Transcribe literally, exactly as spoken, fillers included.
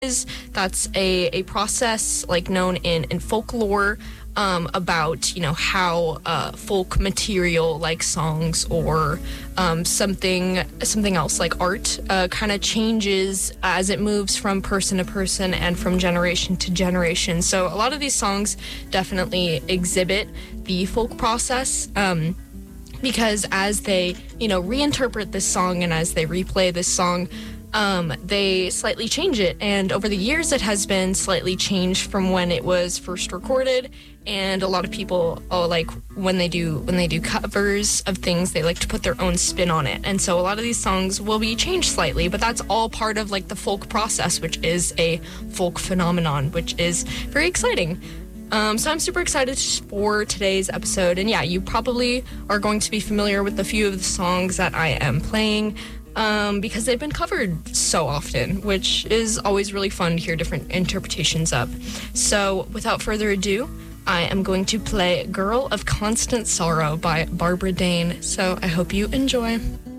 is that's a, a process like known in, in folklore um, about you know how uh, folk material like songs or um, something something else like art uh, kind of changes as it moves from person to person and from generation to generation. So a lot of these songs definitely exhibit the folk process. Um, because as they, you know, reinterpret this song and as they replay this song, um, they slightly change it. And over the years, it has been slightly changed from when it was first recorded. And a lot of people, oh, like when they do when they do covers of things, they like to put their own spin on it. And so a lot of these songs will be changed slightly, but that's all part of like the folk process, which is a folk phenomenon, which is very exciting. Um, so I'm super excited for today's episode. And yeah, you probably are going to be familiar with a few of the songs that I am playing um, because they've been covered so often, which is always really fun to hear different interpretations of. So without further ado, I am going to play Girl of Constant Sorrow by Barbara Dane. So I hope you enjoy.